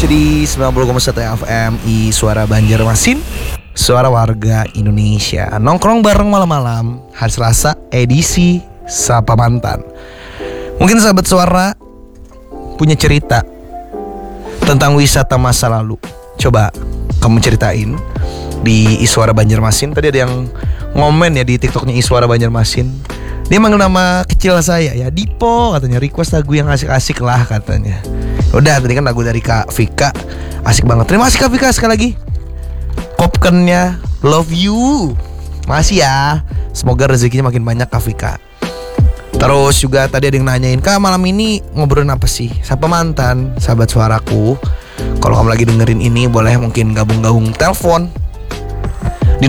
masih di 90,1 FM Suara Banjarmasin, suara warga Indonesia. Nongkrong bareng malam-malam, hari Selasa edisi Sapa Mantan. Mungkin sahabat suara punya cerita tentang wisata masa lalu. Coba kamu ceritain di Iswara Banjarmasin. Tadi ada yang ngomen ya di TikToknya Iswara Banjarmasin. Dia manggil nama kecil saya ya, Dipo katanya, request lagu yang asik-asik lah katanya. Udah, tadi kan lagu dari Kak Vika, asik banget. Terima kasih Kak Vika sekali lagi. Kopkennya love you. Masih ya. Semoga rezekinya makin banyak Kak Vika. Terus juga tadi ada yang nanyain, Kak malam ini ngobrolin apa sih? Sapa mantan, sahabat suaraku. Kalau kamu lagi dengerin ini boleh mungkin gabung-gabung telepon di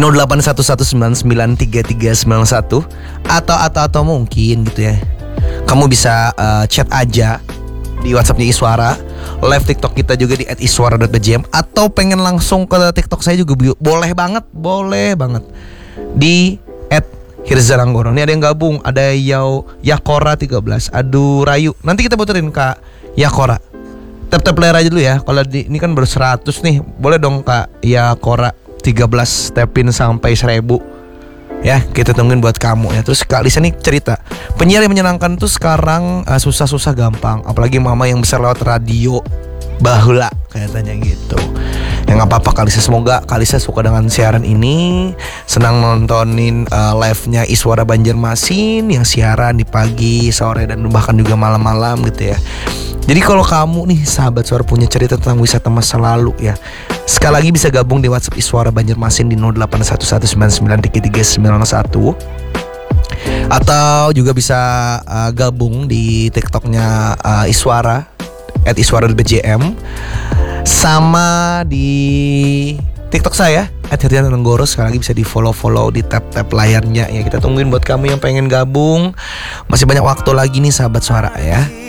0811993391 atau mungkin gitu ya. Kamu bisa chat aja di WhatsAppnya Iswara. Live TikTok kita juga di @iswara.bjm, atau pengen langsung ke TikTok saya juga boleh banget di @hirzananggoro. Ini ada yang gabung, ada Yakora 13. Aduh Rayu. Nanti kita puterin Kak Yakora. Tap layar aja dulu ya. Kalau ini kan baru 100 nih. Boleh dong Kak Yakora 13 tapin sampai 1000. Ya, kita tungguin buat kamu ya. Terus Kak Lisa nih cerita, penyiar yang menyenangkan tuh sekarang susah-susah gampang. Apalagi mama yang besar lewat radio bahula katanya gitu. Ya gak apa-apa Kak Lisa, semoga Kak Lisa suka dengan siaran ini, senang nontonin live-nya Iswara Banjarmasin yang siaran di pagi, sore, dan bahkan juga malam-malam gitu ya. Jadi kalau kamu nih sahabat suara punya cerita tentang wisata masa lalu ya, sekali lagi bisa gabung di WhatsApp Iswara Banjarmasin di 0811993391, atau juga bisa gabung di TikToknya Iswara @iswara.bjm, sama di TikTok saya @hirzananggoro. Sekali lagi bisa di follow di tap layarnya ya. Kita tungguin buat kamu yang pengen gabung. Masih banyak waktu lagi nih sahabat suara ya.